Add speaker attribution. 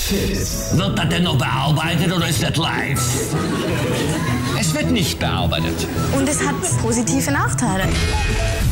Speaker 1: Wird das denn noch bearbeitet oder ist das live? Es wird nicht bearbeitet.
Speaker 2: Und es hat positive Nachteile.